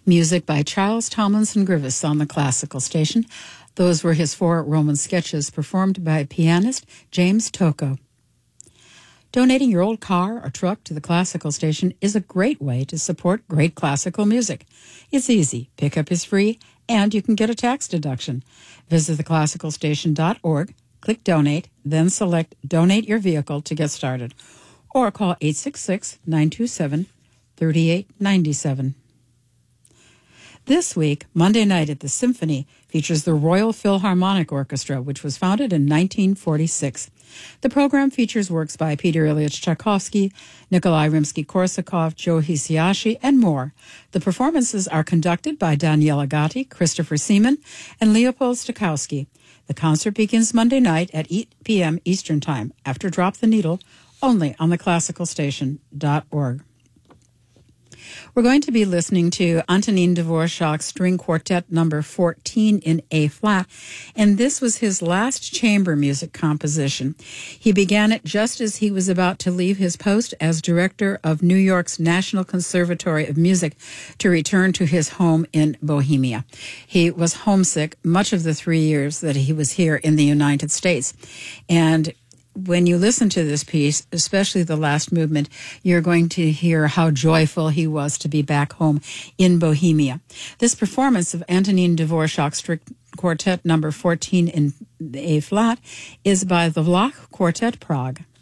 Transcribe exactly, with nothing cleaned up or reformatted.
Music by Charles Tomlinson Grivis on the Classical Station. Those were his four Roman sketches performed by pianist James Tocco. Donating your old car or truck to the Classical Station is a great way to support great classical music. It's easy. Pickup is free, and you can get a tax deduction. Visit the classical station dot org, click Donate, then select Donate Your Vehicle to get started, or call eight six six, nine two seven, three eight nine seven. This week, Monday Night at the Symphony features the Royal Philharmonic Orchestra, which was founded in nineteen forty-six. The program features works by Peter Ilyich Tchaikovsky, Nikolai Rimsky-Korsakov, Joe Hisaishi, and more. The performances are conducted by Daniela Gatti, Christopher Seaman, and Leopold Stokowski. The concert begins Monday night at eight p.m. Eastern Time, after Drop the Needle, only on the classical station dot org. We're going to be listening to Antonin Dvorak's String Quartet number fourteen in A-flat, and this was his last chamber music composition. He began it just as he was about to leave his post as director of New York's National Conservatory of Music to return to his home in Bohemia. He was homesick much of the three years that he was here in the United States, and when you listen to this piece, especially the last movement, you're going to hear how joyful he was to be back home in Bohemia. This performance of Antonin Dvorak's String Quartet number fourteen in A-flat is by the Vlach Quartet Prague.